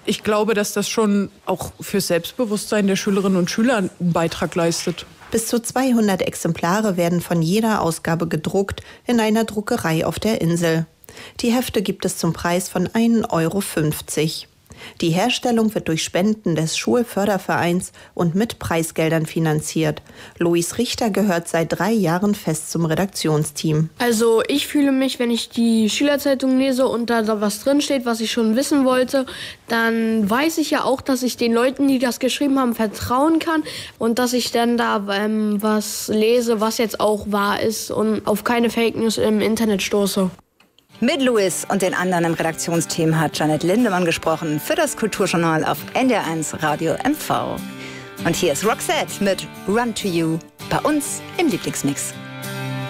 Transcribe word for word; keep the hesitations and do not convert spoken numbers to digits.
Ich glaube, dass das schon auch für Selbstbewusstsein der Schülerinnen und Schüler einen Beitrag leistet. Bis zu zweihundert Exemplare werden von jeder Ausgabe gedruckt in einer Druckerei auf der Insel. Die Hefte gibt es zum Preis von ein Euro fünfzig. Die Herstellung wird durch Spenden des Schulfördervereins und mit Preisgeldern finanziert. Lois Richter gehört seit drei Jahren fest zum Redaktionsteam. Also ich fühle mich, wenn ich die Schülerzeitung lese und da, da was drinsteht, was ich schon wissen wollte, dann weiß ich ja auch, dass ich den Leuten, die das geschrieben haben, vertrauen kann und dass ich dann da ähm, was lese, was jetzt auch wahr ist und auf keine Fake News im Internet stoße. Mit Louis und den anderen im Redaktionsteam hat Janet Lindemann gesprochen für das Kulturjournal auf N D R eins Radio M V. Und hier ist Roxette mit Run to You bei uns im Lieblingsmix.